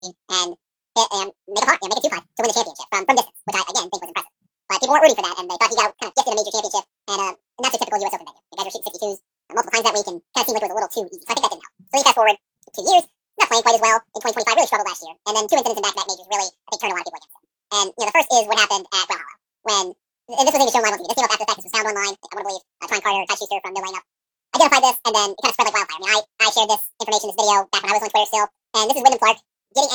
and make a putt, make a 2 putt to win the championship from distance, which I again think was impressive. But people weren't rooting for that, and they thought he got kind of gifted a major championship, and not so typical U.S. Open venue. The guys were shooting 62s multiple times that week, and kind of seemed like it was a little too easy. So I think that didn't help. So you fast forward 2 years, not playing quite as well in 2025. Really struggled last year, and then 2 incidents in back-to-back majors really I think turned a lot of people against him. And the first is what happened at Valhalla when, and this was maybe shown live on TV. This came up after the fact. This was found online. I want to believe Twan Carter, Ty Schuster from No Laying Up identified this, and then it kind of spread like wildfire. I mean, I shared this information, this video back when I was on Twitter still, and this is Wyndham Clark.